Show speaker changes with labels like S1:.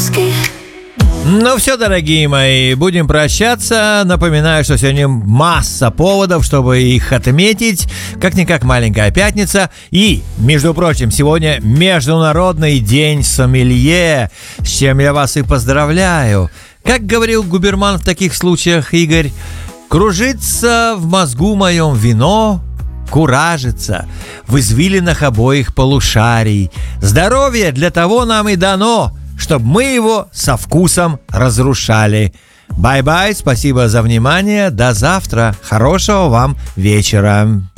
S1: Ну все, дорогие мои, будем прощаться. Напоминаю, что сегодня масса поводов, чтобы их отметить. Как-никак маленькая пятница. И, между прочим, сегодня Международный день сомелье, с чем я вас и поздравляю. Как говорил губерман в таких случаях, Игорь, кружится в мозгу моем вино, куражится в извилинах обоих полушарий. Здоровье для того нам и дано, чтобы мы его со вкусом разрушали. Бай-бай, спасибо за внимание, до завтра, хорошего вам вечера.